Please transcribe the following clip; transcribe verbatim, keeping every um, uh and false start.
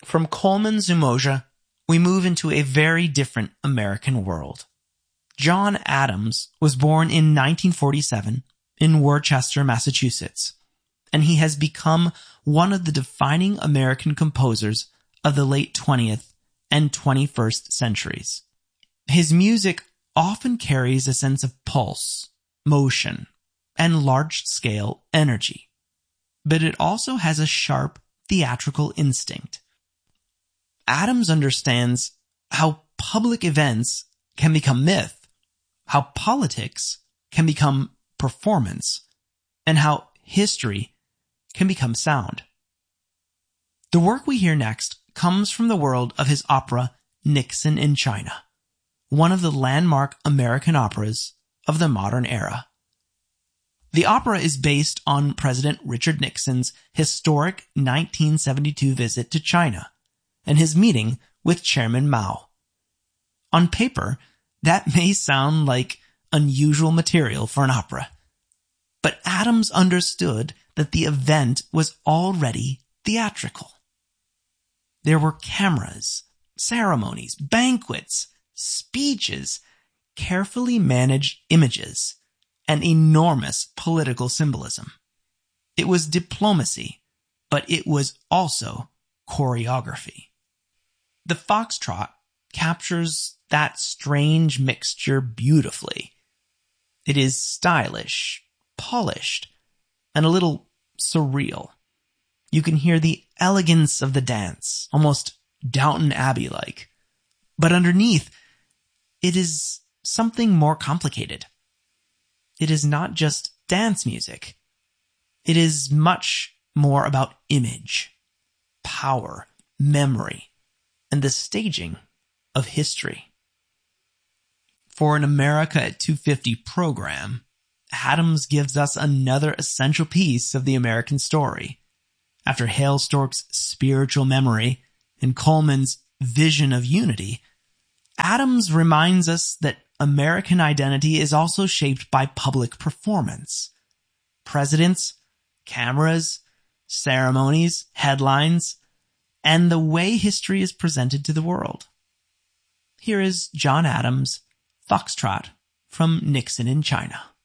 From Coleman's Umoja, we move into a very different American world. John Adams was born in nineteen forty-seven in Worcester, Massachusetts, and he has become one of the defining American composers of the late twentieth and twenty-first centuries. His music often carries a sense of pulse, motion, and large-scale energy, but it also has a sharp theatrical instinct. Adams understands how public events can become myth, how politics can become performance, and how history can become sound. The work we hear next comes from the world of his opera Nixon in China, one of the landmark American operas of the modern era. The opera is based on President Richard Nixon's historic nineteen seventy-two visit to China and his meeting with Chairman Mao. On paper, that may sound like unusual material for an opera, but Adams understood that the event was already theatrical. There were cameras, ceremonies, banquets, speeches, carefully managed images, and enormous political symbolism. It was diplomacy, but it was also choreography. The foxtrot captures that strange mixture beautifully. It is stylish, polished, and a little surreal. You can hear the elegance of the dance, almost Downton Abbey-like. But underneath, it is something more complicated. It is not just dance music. It is much more about image, power, memory, and the staging of history. For an America at two fifty program, Adams gives us another essential piece of the American story. After Hailstork's spiritual memory and Coleman's vision of unity, Adams reminds us that American identity is also shaped by public performance. Presidents, cameras, ceremonies, headlines, and the way history is presented to the world. Here is John Adams' Foxtrot from Nixon in China.